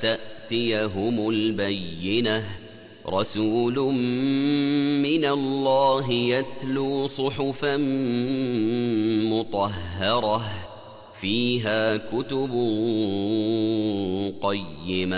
تأتيهم البينة رسول من الله يتلو صحفا مطهرة فيها كتب قيمة